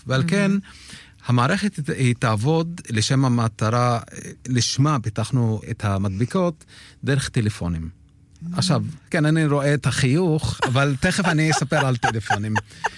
ועל כן המערכת היא תעבוד לשם המטרה, לשמה פיתחנו את המדביקות דרך טלפונים. עכשיו, כן, אני רואה את החיוך, אבל תכף אני אספר על טלפונים.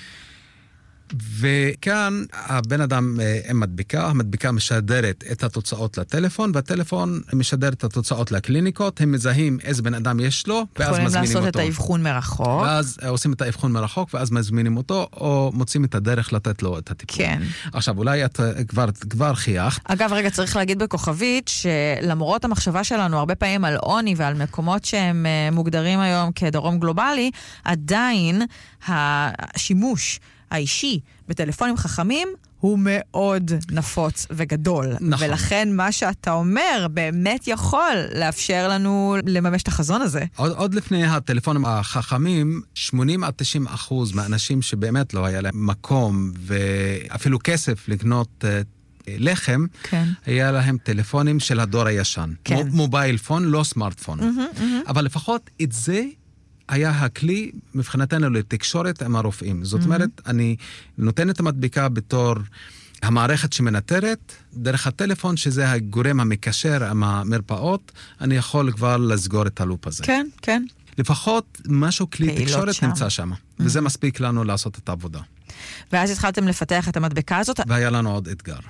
וכאן הבן אדם מדביקה, המדביקה משדרת את התוצאות לטלפון, והטלפון משדר את התוצאות לקליניקות, הם מזהים איזה בן אדם יש לו, ואז מזמינים אותו. יכולים לעשות את האבחון מרחוק. ואז עושים את האבחון מרחוק, ואז מזמינים אותו, או מוצאים את הדרך לתת לו את הטיפול. כן. עכשיו, אולי את כבר חייכת. אגב, רגע, צריך להגיד בכוכבית, שלמרות המחשבה שלנו הרבה פעמים על עוני ועל מקומות שהם מוגדרים היום כדרום גלובלי, עדיין השימוש האישי בטלפונים חכמים הוא מאוד נפוץ וגדול. נכון. ולכן מה שאתה אומר באמת יכול לאפשר לנו לממש את החזון הזה. עוד לפני הטלפונים החכמים, 80-90% מהאנשים שבאמת לא היה להם מקום ואפילו כסף לקנות לחם, כן. היה להם טלפונים של הדור הישן. כן. מובייל פון, לא סמארטפון. אבל לפחות את זה היה הכלי מבחינתנו לתקשורת עם הרופאים. זאת אומרת, אני נותן את המדביקה בתור המערכת שמנטרת, דרך הטלפון, שזה הגורם המקשר עם המרפאות, אני יכול כבר לסגור את הלופ הזה. כן, כן. לפחות משהו כלי תקשורת שם. נמצא שם. וזה מספיק לנו לעשות את העבודה. ואז התחלתם לפתח את המדביקה הזאת? והיה לנו עוד אתגר.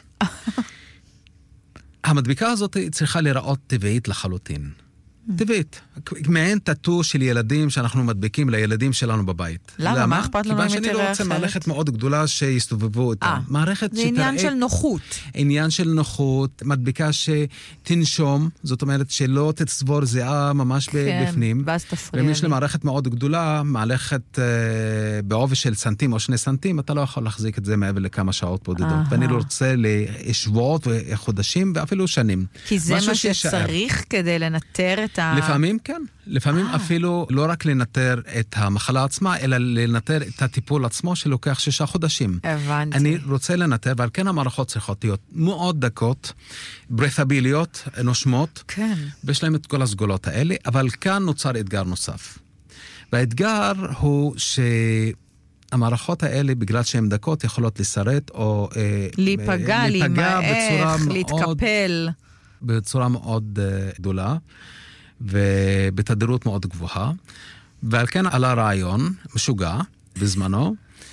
המדביקה הזאת צריכה להיראות טבעית לחלוטין. טבעית. מעין טאטו של ילדים שאנחנו מדביקים לילדים שלנו בבית. למה? מה אכפת לנו אם כיוון שאני לא רוצה מערכת מאוד גדולה שיסתובבו אותה. מערכת זה עניין של נוחות. עניין של נוחות, מדביקה שתנשום, זאת אומרת שלא תצבור זיעה ממש בפנים. ואז תפריע לי. ואם יש לי מערכת מאוד גדולה, מערכת בעובי של סנטים או 2 סנטים, אתה לא יכול להחזיק את זה מעבר לכמה שעות בודדות. ואני לא רוצה לשבועות וחודשים ואפילו שנים. כי זה מה שצריך כדי לנטר את לפעמים כן. לפעמים אפילו לא רק לנטר את המחלה עצמה, אלא לנטר את הטיפול עצמו שלוקח 6 חודשים. הבנתי. אני רוצה לנטר, ועל כן המערכות צריכות להיות מאוד דקות, ברת'ביליות, נושמות, כן. ויש להם את כל הסגולות האלה, אבל כאן נוצר אתגר נוסף. והאתגר הוא שהמערכות האלה, בגלל שהן דקות, יכולות לשרת או להיפגע, להימעך, להתקפל. בצורה מאוד גדולה. ובתדירות מאוד גבוהה, ועל כן עלה רעיון משוגע בזמנו,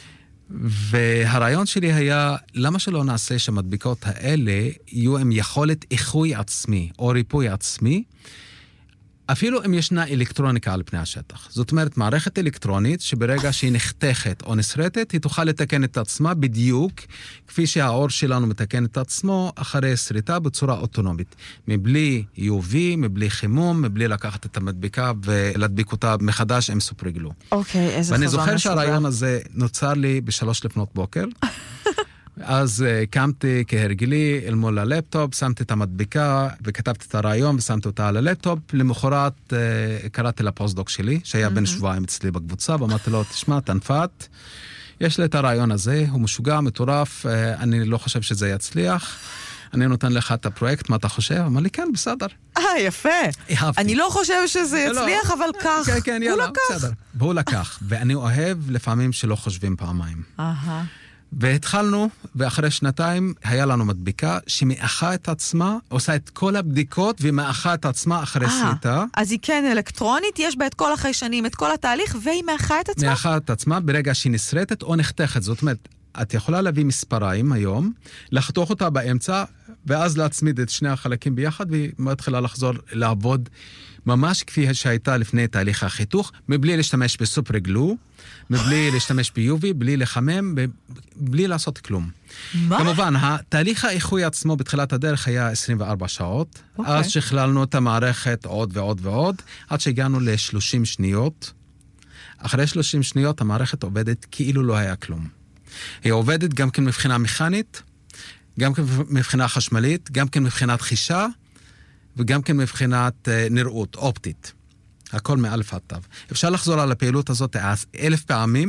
והרעיון שלי היה, למה שלא נעשה שהמדביקות האלה יהיו עם יכולת איחוי עצמי או ריפוי עצמי, אפילו אם ישנה אלקטרוניקה על פני השטח. זאת אומרת, מערכת אלקטרונית שברגע שהיא נחתכת או נסרטת, היא תוכל לתקן את עצמה בדיוק, כפי שהאור שלנו מתקן את עצמו, אחרי סריטה בצורה אוטונומית. מבלי UV, מבלי חימום, מבלי לקחת את המדביקה ולהדביק אותה מחדש עם סופרגלו. אוקיי, איזה חזון. ואני זוכר שהרעיון הזה נוצר לי ב3:00 לפנות. אז קמתי כהרגלי אל מול הלפטופ, שמתי את המדביקה וכתבתי את הרעיון ושמתי אותה על הלפטופ. למחרת קראתי לפוסט-דוק שלי, שהיה בן שבועיים אצלי בקבוצה, ואמרתי לו, תשמע, תנפת, יש לי את הרעיון הזה, הוא משוגע, מטורף, אני לא חושב שזה יצליח, אני נותן לך את הפרויקט, מה אתה חושב? אמר לי, כן, בסדר. יפה. אני לא חושב שזה יצליח, אבל כך. כן, יאללה, בסדר. והוא לקח, ואני אוהב לפעמים שלא חושבים פעמיים. והתחלנו, ואחרי 2 היה לנו מדביקה שמאחה את עצמה, עושה את כל הבדיקות ומאחה את עצמה אחרי סריטה. אז היא כן אלקטרונית, יש בה את כל החיישנים, את כל התהליך, והיא מאחה את עצמה? מאחה את עצמה ברגע שהיא נסרטת או נחתכת. זאת אומרת, את יכולה להביא מספריים היום, לחתוך אותה באמצע, ואז להצמיד את 2 החלקים ביחד, והיא מתחילה לחזור לעבוד ממש כפי שהייתה לפני תהליך החיתוך, מבלי להשתמש בסופרגלו, מבלי להשתמש ב-UV, בלי לחמם, בלי לעשות כלום. מה? כמובן, התהליך האיחוי עצמו בתחילת הדרך היה 24 שעות, אז שכללנו את המערכת עוד ועוד ועוד, עד שהגענו ל-30 שניות. אחרי 30 שניות המערכת עובדת כאילו לא היה כלום. היא עובדת גם כן מבחינה מכנית, גם כן מבחינה חשמלית, גם כן מבחינת חישה, וגם כן מבחינת נראות, אופטית. הכל מאלף עד תו. אפשר לחזור על הפעילות הזאת 1000 פעמים.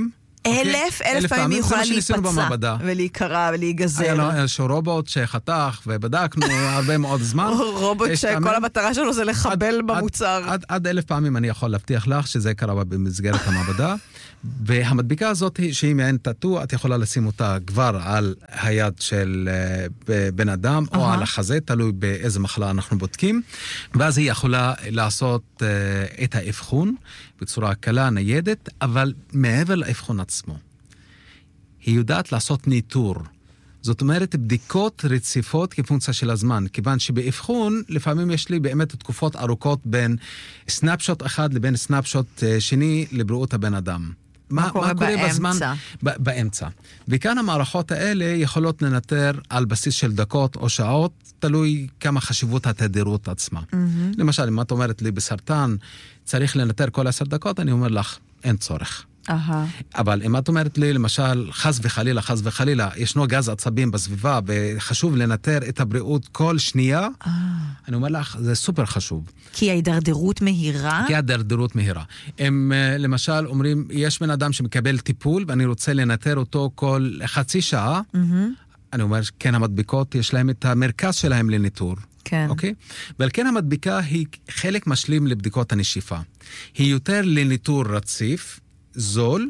אלף פעמים היא יכולה להיפצע ולהיקרא ולהיגזר. היה לו איזשהו רובוט שחתך ובדקנו הרבה מאוד זמן. רובוט שכל המטרה שלו זה לחבל במוצר. עד 1,000 פעמים אני יכול להבטיח לך שזה קרה במסגרת המעבדה. והמדבקה הזאת שהיא מעין טאטו, את יכולה לשים אותה כבר על היד של בן אדם או על החזה, תלוי באיזה מחלה אנחנו בודקים. ואז היא יכולה לעשות את האבחון בצורה קלה, ניידת, אבל מעבר לאבחון עצמו. היא יודעת לעשות ניטור. זאת אומרת, בדיקות רציפות כפונקציה של הזמן, כיוון שבאבחון לפעמים יש לי באמת תקופות ארוכות בין סנאפשוט אחד לבין סנאפשוט שני לבריאות הבן אדם. מה קורה באמצע? באמצע. וכאן המערכות האלה יכולות לנטר על בסיס של דקות או שעות, תלוי כמה חשיבות התדירות עצמה. למשל, אם את אומרת לי בסרטן, צריך לנטר כל 10 דקות, אני אומר לך, אין צורך. אבל אם את אומרת לי, למשל, חס וחלילה, ישנו גז עצבים בסביבה, וחשוב לנטר את הבריאות כל שנייה, אני אומר לך, זה סופר חשוב. כי ההידרדרות מהירה? כי ההידרדרות מהירה. אם למשל אומרים, יש בן אדם שמקבל טיפול, ואני רוצה לנטר אותו כל חצי שעה, אני אומר, כן, המדביקות, יש להם את המרכז שלהם לניטור. כן. אוקיי? ועל כן המדביקה היא חלק משלים לבדיקות הנשיפה. היא יותר לניטור רציף, זול,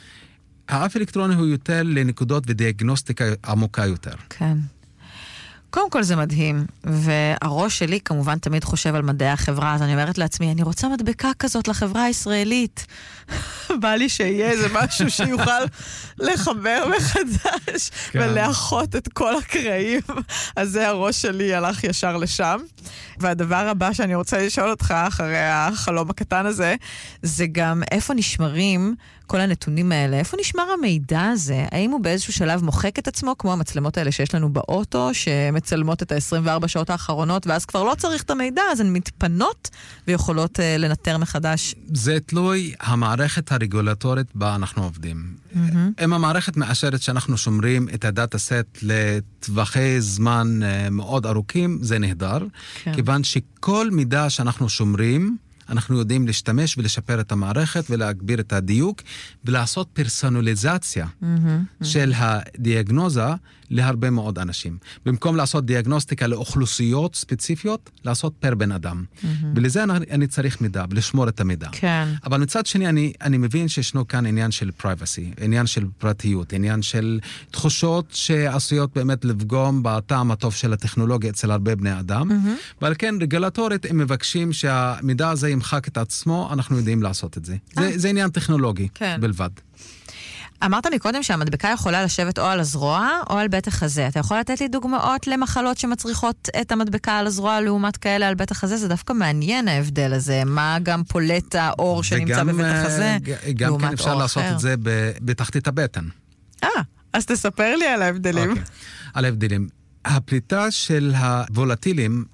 האף אלקטרוני הוא יותר לנקודות ודיאגנוסטיקה עמוקה יותר. כן. קודם כל זה מדהים, והראש שלי כמובן תמיד חושב על מדעי החברה, אז אני אומרת לעצמי, אני רוצה מדבקה כזאת לחברה הישראלית. בא לי שיהיה איזה משהו שיוכל לחבר מחדש, ולאחות את כל הקרעים. אז זה הראש שלי הלך ישר לשם. והדבר הבא שאני רוצה לשאול אותך, אחרי החלום הקטן הזה, זה גם איפה נשמרים כל הנתונים האלה, איפה נשמר המידע הזה? האם הוא באיזשהו שלב מוחק את עצמו, כמו המצלמות האלה שיש לנו באוטו, שמצלמות את ה-24 שעות האחרונות, ואז כבר לא צריך את המידע, אז הן מתפנות ויכולות לנטר מחדש? זה תלוי המערכת הרגולטורית בה אנחנו עובדים. אם המערכת מאשרת שאנחנו שומרים את הדאטה סט לטווחי זמן מאוד ארוכים, זה נהדר, כיוון שכל מידע שאנחנו שומרים, אנחנו יודעים להשתמש ולשפר את המערכת ולהגביר את הדיוק ולעשות פרסונליזציה של הדיאגנוזה להרבה מאוד אנשים. במקום לעשות דיאגנוסטיקה לאוכלוסיות ספציפיות, לעשות פר בן אדם. ולזה אני צריך מידע, ולשמור את המידע. כן. אבל מצד שני, אני מבין שישנו כאן עניין של privacy, עניין של פרטיות, עניין של תחושות שעשויות באמת לפגום בטעם הטוב של הטכנולוגיה אצל הרבה בני אדם. ועל כן, רגולטורית, הם מבקשים שהמידע הזה ימחק את עצמו, אנחנו יודעים לעשות את זה. זה עניין טכנולוגי בלבד. אמרת לי קודם שהמדבקה יכולה לשבת או על הזרוע או על בית החזה. אתה יכול לתת לי דוגמאות למחלות שמצריכות את המדבקה על הזרוע לעומת כאלה על בית החזה? זה דווקא מעניין ההבדל הזה. מה גם פולט האור שנמצא בבית החזה? גם כן אפשר לעשות את זה בתחתית הבטן. אז תספר לי על ההבדלים. על ההבדלים. הפליטה של הוולטילים,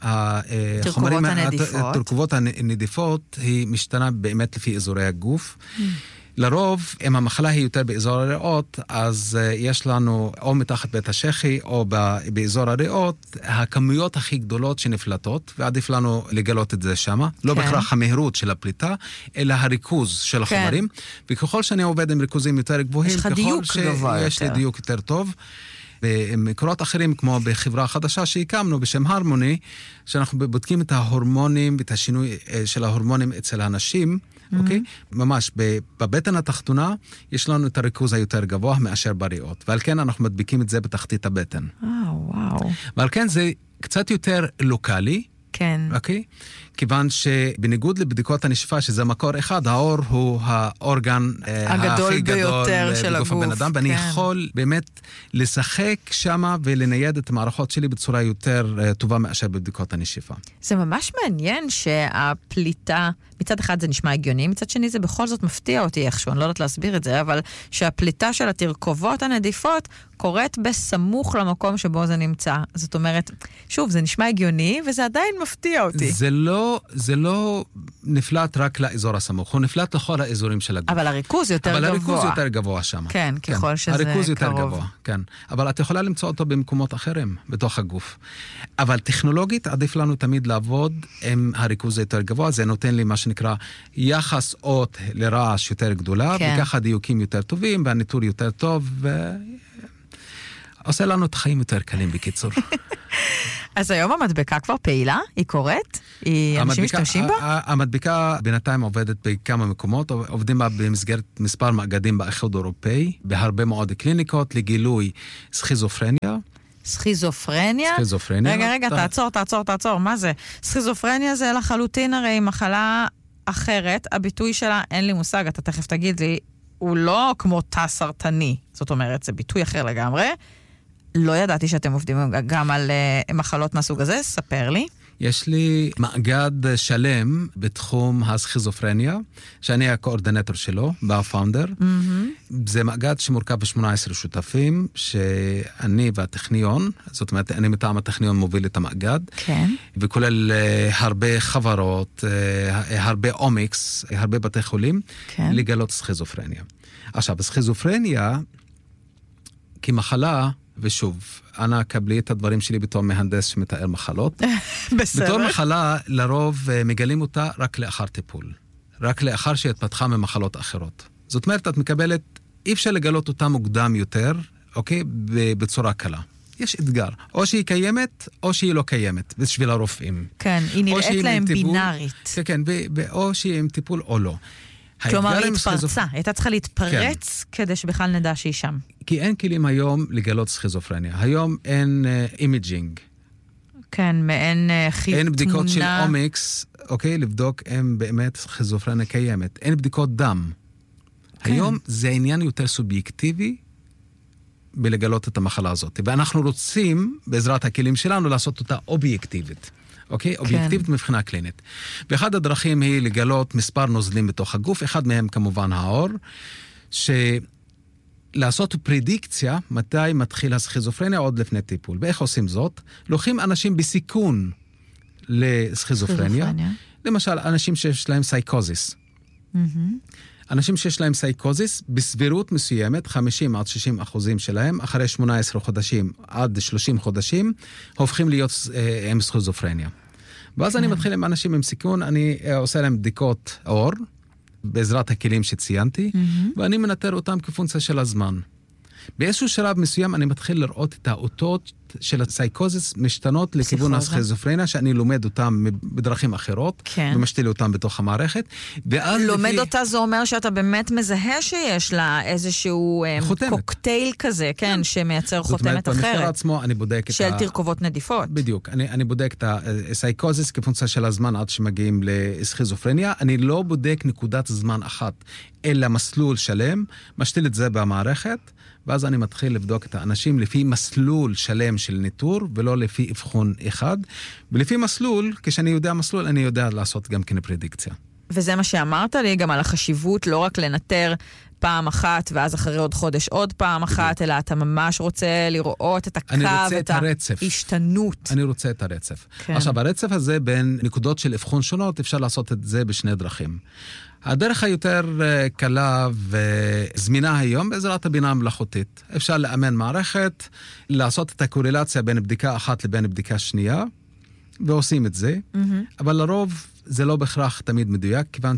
התרכובות הנדיפות, היא משתנה באמת לפי אזורי הגוף. לרוב, אם המחלה היא יותר באזור הריאות, אז יש לנו או מתחת בית השחי או באזור הריאות, הכמויות הכי גדולות שנפלטות, ועדיף לנו לגלות את זה שמה. לא בהכרח המהירות של הפליטה, אלא הריכוז של החומרים. וככל שאני עובד עם ריכוזים יותר גבוהים, ככל שיש לי דיוק יותר טוב, במקורות אחרים, כמו בחברה חדשה שהקמנו בשם הרמוני, שאנחנו בודקים את ההורמונים ואת השינוי של ההורמונים אצל האנשים, אוקיי? ממש, בבטן התחתונה יש לנו את הריכוז היותר גבוה מאשר בריאות, ועל כן אנחנו מדביקים את זה בתחתית הבטן. וואו. ועל כן זה קצת יותר לוקלי, כן. אוקיי? כיוון שבניגוד לבדיקות הנשיפה, שזה מקור אחד, האור הוא האורגן הכי גדול בגוף הבן אדם, ואני יכול באמת לשחק שמה ולנייד את המערכות שלי בצורה יותר טובה מאשר בבדיקות הנשיפה. זה ממש מעניין שהפליטה, מצד אחד זה נשמע הגיוני, מצד שני זה בכל זאת מפתיע אותי איכשהו, אני לא יודעת להסביר את זה, אבל שהפליטה של התרכובות הנדיפות קורית בסמוך למקום שבו זה נמצא. זאת אומרת, שוב, זה נשמע הגיוני, וזה עדיין מפתיע אותי. זה לא נפלט רק לאזור הסמוך, הוא נפלט לכל האזורים של הגוף. אבל הריכוז יותר גבוה. אבל הריכוז יותר גבוה שם. כן, ככל שזה קרוב. הריכוז יותר גבוה, כן. אבל את יכולה למצוא אותו במקומות אחרים, בתוך הגוף. אבל טכנולוגית עדיף לנו תמיד לעבוד עם הריכוז יותר גבוה, זה נותן לי מה שנקרא יחס אות לרעש יותר גדולה, וככה דיוקים יותר טובים, והניטור יותר טוב, עושה לנו את החיים יותר קלים בקיצור. אז היום המדבקה כבר פעילה? היא קורית? אנשים משתמשים בה? המדבקה בינתיים עובדת בכמה מקומות, עובדים בה במסגרת מספר מאגדים באיחוד האירופאי, בהרבה מאוד קליניקות לגילוי סכיזופרניה. סכיזופרניה? סכיזופרניה. רגע, תעצור, מה זה? סכיזופרניה זה לחלוטין הרי מחלה אחרת, הביטוי שלה, אין לי מושג, אתה תכף תגיד לי, הוא לא כמו תא סרטני, זאת אומרת, זה ביטוי אחר לגמרי. לא ידעתי שאתם עובדים גם על מחלות מהסוג הזה, ספר לי. יש לי מאגד שלם בתחום הסכיזופרניה, שאני הקואורדינטור שלו, בפאונדר. זה מאגד שמורכב ב18 שותפים, שאני והטכניון, זאת אומרת, אני מטעם הטכניון מוביל את המאגד, כן. וכולל הרבה חברות, הרבה אומיקס, הרבה בתי חולים, כן. לגלות סכיזופרניה. עכשיו, הסכיזופרניה, כמחלה, ושוב, אנא קבלי את הדברים שלי בתור מהנדס שמתאר מחלות. בסדר. בתור מחלה, לרוב מגלים אותה רק לאחר טיפול. רק לאחר שהתפתחה ממחלות אחרות. זאת אומרת, את מקבלת, אי אפשר לגלות אותה מוקדם יותר, אוקיי? בצורה קלה. יש אתגר. או שהיא קיימת, או שהיא לא קיימת, בשביל הרופאים. כן, היא נראית להם בינארית. כן, או שהיא עם טיפול או לא. כלומר, היא התפרצה. הייתה צריכה להתפרץ כדי שבכלל נדע שהיא שם. כי אין כלים היום לגלות סכיזופרניה. היום אין אימג'ינג. כן, מעין תמונה. אין בדיקות של אומיקס, אוקיי, לבדוק אם באמת סכיזופרניה קיימת. אין בדיקות דם. היום זה עניין יותר סובייקטיבי בלגלות את המחלה הזאת. ואנחנו רוצים, בעזרת הכלים שלנו, לעשות אותה אובייקטיבית. אוקיי? אובייקטיבית מבחינה קלינית. ואחד הדרכים היא לגלות מספר נוזלים בתוך הגוף, אחד מהם כמובן האור, לעשות פרדיקציה מתי מתחיל הסכיזופרניה עוד לפני טיפול. ואיך עושים זאת? לוקחים אנשים בסיכון לסכיזופרניה, למשל אנשים שיש להם סייקוזיס. אנשים שיש להם סייקוזיס, בסבירות מסוימת, 50-60% שלהם, אחרי 18 חודשים עד 30 חודשים, הופכים להיות עם סכיזופרניה. ואז אני מתחיל עם אנשים עם סיכון, אני עושה להם בדיקות אור, בעזרת הכלים שציינתי, ואני מנטר אותם כפונקציה של הזמן. באיזשהו שלב מסוים אני מתחיל לראות את האותות של הסייקוזיס משתנות לכיוון הסכיזופרניה, שאני לומד אותם בדרכים אחרות, ומשתיל אותם בתוך המערכת. לומד אותה זה אומר שאתה באמת מזהה שיש לה איזשהו קוקטייל כזה, כן, שמייצר חותמת אחרת. זאת אומרת, במחקר עצמו אני בודק של תרכובות נדיפות. בדיוק, אני בודק את הסייקוזיס כפונקציה של הזמן עד שמגיעים לסכיזופרניה. אני לא בודק נקודת זמן אחת, אלא מסלול שלם, משתיל את זה במערכת, ואז אני מתחיל לבדוק את האנשים לפי מסלול שלם של ניטור, ולא לפי אבחון אחד. ולפי מסלול, כשאני יודע מסלול, אני יודע לעשות גם כן פרדיקציה. וזה מה שאמרת לי, גם על החשיבות, לא רק לנטר פעם אחת, ואז אחרי עוד חודש עוד פעם אחת, אלא אתה ממש רוצה לראות את הקו, את ההשתנות. אני רוצה את הרצף. עכשיו, הרצף הזה בין נקודות של אבחון שונות, אפשר לעשות את זה בשני דרכים. הדרך היותר קלה וזמינה היום בעזרת הבינה המלאכותית. אפשר לאמן מערכת, לעשות את הקורלציה בין בדיקה אחת לבין בדיקה שנייה, ועושים את זה. אבל לרוב זה לא בהכרח תמיד מדויק, כיוון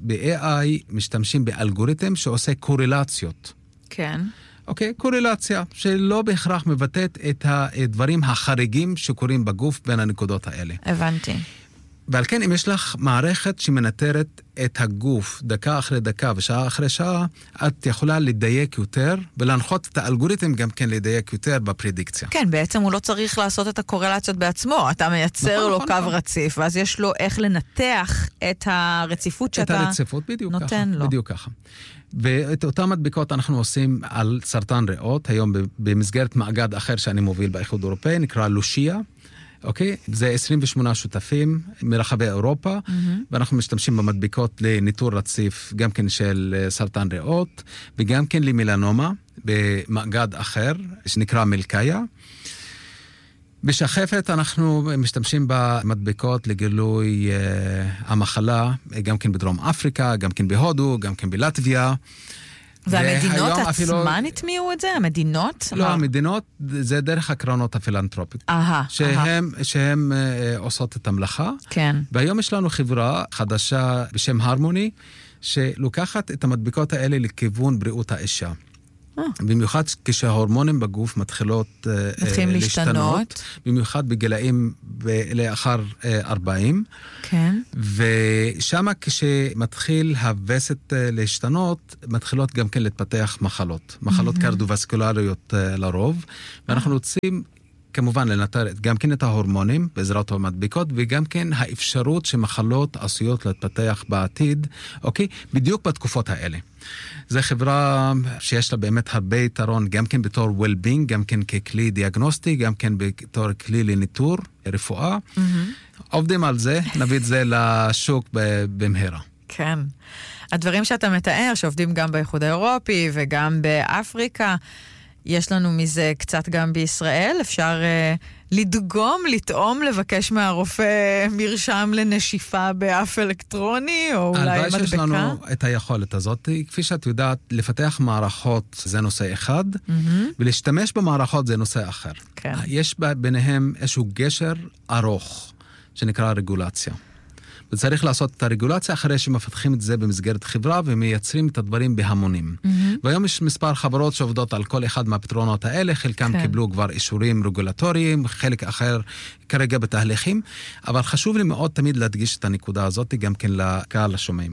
שב-AI משתמשים באלגוריתם שעושה קורלציות. כן. אוקיי, קורלציה, שלא בהכרח מבטאת את הדברים החריגים שקורים בגוף בין הנקודות האלה. הבנתי. ועל כן, אם יש לך מערכת שמנטרת את הגוף דקה אחרי דקה ושעה אחרי שעה, את יכולה לדייק יותר, ולהנחות את האלגוריתם גם כן לדייק יותר בפרדיקציה. כן, בעצם הוא לא צריך לעשות את הקורלציות בעצמו, אתה מייצר לו קו רציף, ואז יש לו איך לנתח את הרציפות שאתה נותן לו. את הרציפות, בדיוק ככה. ואת אותן מדבקות אנחנו עושים על סרטן ריאות, היום במסגרת מאגד אחר שאני מוביל באיחוד האירופאי, נקרא לושיה. אוקיי? זה 28 שותפים מרחבי אירופה, ואנחנו משתמשים במדבקות לניטור רציף, גם כן של סרטן ריאות, וגם כן למלנומה, במאגד אחר, שנקרא מלקאיה. בשחפת אנחנו משתמשים במדבקות לגילוי המחלה, גם כן בדרום אפריקה, גם כן בהודו, גם כן בלטביה. והמדינות עצמן התמיעו את זה? המדינות? לא, המדינות זה דרך הקרנות הפילנטרופית. שהן עושות את המלאכה. כן. והיום יש לנו חברה חדשה בשם הרמוני, שלוקחת את המדבקות האלה לכיוון בריאות האישה. במיוחד כשההורמונים בגוף מתחילים להשתנות, במיוחד בגילאים לאחר 40. כן. ושם כשמתחיל הווסת להשתנות, מתחילות גם כן להתפתח מחלות קרדיו-וסקולריות לרוב, ואנחנו רוצים כמובן לנטר גם כן את ההורמונים בעזרת המדבקות, וגם כן האפשרות שמחלות עשויות להתפתח בעתיד, אוקיי? בדיוק בתקופות האלה. זו חברה שיש לה באמת הרבה יתרון, גם כן בתור well-being, גם כן ככלי דיאגנוסטי, גם כן בתור כלי לניטור, רפואה. עובדים על זה, נביא את זה לשוק במהרה. כן. הדברים שאתה מתאר, שעובדים גם באיחוד האירופי וגם באפריקה, יש לנו מזה קצת גם בישראל, אפשר לדגום, לטעום, לבקש מהרופא מרשם לנשיפה באף אלקטרוני, או אולי מדבקה. הלוואי שיש לנו את היכולת הזאת, כפי שאת יודעת, לפתח מערכות זה נושא אחד, ולהשתמש במערכות זה נושא אחר. כן. יש ביניהם איזשהו גשר ארוך, שנקרא רגולציה. וצריך לעשות את הרגולציה אחרי שמפתחים את זה במסגרת חברה ומייצרים את הדברים בהמונים. והיום יש מספר חברות שעובדות על כל אחד מהפתרונות האלה, חלקם קיבלו כבר אישורים רגולטוריים, חלק אחר כרגע בתהליכים, אבל חשוב לי מאוד תמיד להדגיש את הנקודה הזאת גם כן לקהל השומעים.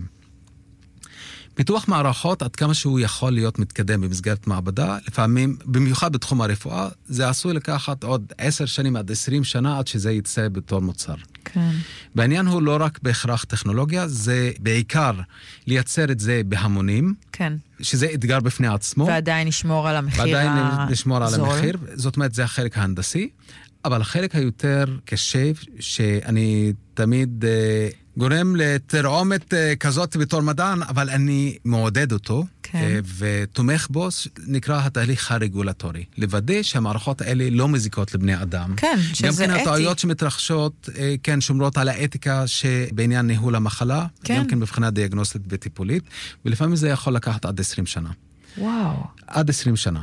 פיתוח מערכות, עד כמה שהוא יכול להיות מתקדם במסגרת מעבדה, לפעמים, במיוחד בתחום הרפואה, זה עשוי לקחת עוד 10 שנים עד 20 שנה עד שזה יצא בתור מוצר. כן. בעניין הוא לא רק בהכרח טכנולוגיה, זה בעיקר לייצר את זה בהמונים, כן. שזה אתגר בפני עצמו. ועדיין נשמור על המחיר הזול. ועדיין נשמור על המחיר, זאת אומרת, זה החלק ההנדסי, אבל החלק היותר קשה, שאני תמיד גורם לתרעומת כזאת בתור מדען, אבל אני מעודד אותו, כן. ותומך בו, נקרא התהליך הרגולטורי. לוודא שהמערכות האלה לא מזיקות לבני אדם. כן, שזה אתי. גם כן הטעויות שמתרחשות, כן, שומרות על האתיקה שבעניין ניהול המחלה, כן. גם כן מבחינה דיאגנוסטית וטיפולית, ולפעמים זה יכול לקחת עד 20 שנה. וואו. עד 20 שנה.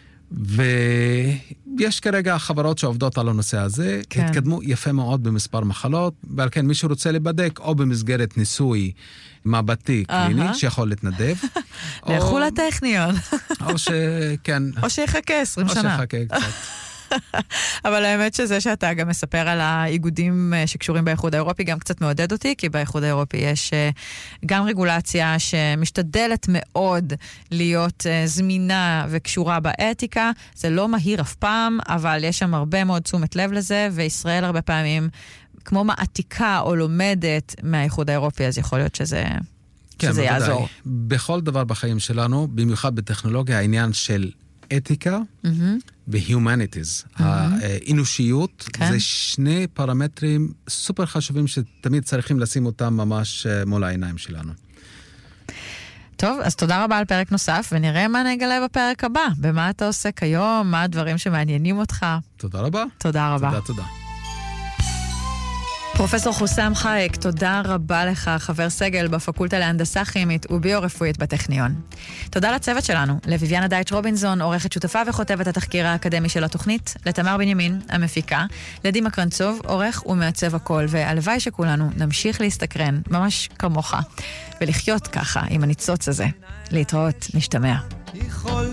ויש כרגע חברות שעובדות על הנושא הזה, כן. התקדמו יפה מאוד במספר מחלות, ועל כן מי שרוצה לבדק, או במסגרת ניסוי מעבדתי קליני, שיכול להתנדב. לכו לטכניון. או שכן. או שיחכה 20 שנה. או שיחכה קצת. אבל האמת שזה שאתה גם מספר על האיגודים שקשורים באיחוד האירופי, גם קצת מעודד אותי, כי באיחוד האירופי יש גם רגולציה שמשתדלת מאוד להיות זמינה וקשורה באתיקה. זה לא מהיר אף פעם, אבל יש שם הרבה מאוד תשומת לב לזה, וישראל הרבה פעמים כמו מעתיקה או לומדת מהאיחוד האירופי, אז יכול להיות שזה יעזור. בכל דבר בחיים שלנו, במיוחד בטכנולוגיה, העניין של אתיקה ו-humanities, האנושיות, זה שני פרמטרים סופר חשובים שתמיד צריכים לשים אותם ממש מול העיניים שלנו. טוב, אז תודה רבה על פרק נוסף, ונראה מה נגלה בפרק הבא. במה אתה עוסק היום, מה הדברים שמעניינים אותך. תודה רבה. תודה רבה. תודה. פרופסור חוסם חייק, תודה רבה לך, חבר סגל בפקולטה להנדסה כימית וביו-רפואית בטכניון. תודה לצוות שלנו, לויביאנה דייטש רובינזון, עורכת שותפה וכותבת התחקיר האקדמי של התוכנית, לתמר בנימין, המפיקה, לדימה קרנצוב, עורך ומעצב הכל, והלוואי שכולנו נמשיך להסתקרן, ממש כמוך, ולחיות ככה עם הניצוץ הזה. להתראות, נשתמע.